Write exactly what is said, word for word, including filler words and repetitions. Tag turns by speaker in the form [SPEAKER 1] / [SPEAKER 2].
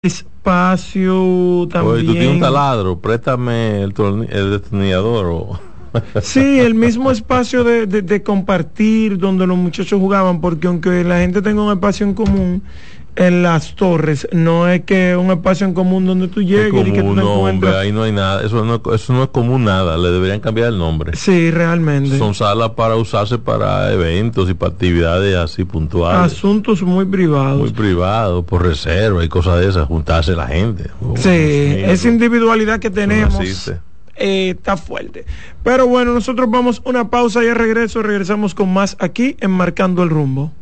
[SPEAKER 1] espacio también.
[SPEAKER 2] Oye, tú tienes un taladro, préstame el, torni- el destornillador o...
[SPEAKER 1] Sí, el mismo espacio de, de, de compartir donde los muchachos jugaban, porque aunque la gente tenga un espacio en común en las torres, no es que un espacio en común donde tú llegues
[SPEAKER 2] común,
[SPEAKER 1] y que tú te
[SPEAKER 2] no,
[SPEAKER 1] encuentres.
[SPEAKER 2] hombre, ahí no hay nada, eso no, eso no es común nada, le deberían cambiar el nombre.
[SPEAKER 1] Sí, realmente.
[SPEAKER 2] Son salas para usarse para eventos y para actividades así puntuales.
[SPEAKER 1] Asuntos muy privados.
[SPEAKER 2] Muy privados, por reserva y cosas de esas, juntarse la gente. Oh,
[SPEAKER 1] sí, esa individualidad que tenemos eh, está fuerte. Pero bueno, nosotros vamos a una pausa y al regreso regresamos con más aquí en Marcando el Rumbo.